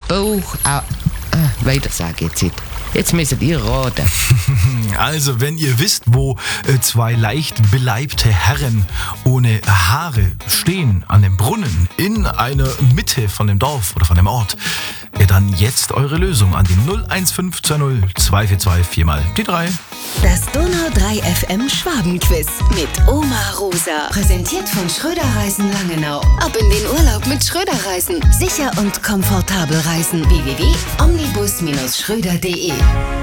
Bauch, weiter sag jetzt nicht. Jetzt müsst ihr raten. Also, wenn ihr wisst, wo zwei leicht beleibte Herren ohne Haare stehen an dem Brunnen in einer Mitte von dem Dorf oder von dem Ort, dann jetzt eure Lösung an die 01520 242 4 mal die 3. Das Donau 3 FM Schwabenquiz mit Oma Rosa. Präsentiert von Schröder Reisen Langenau. Ab in den Urlaub mit Schröder Reisen. Sicher und komfortabel reisen. www.omnibus-schröder.de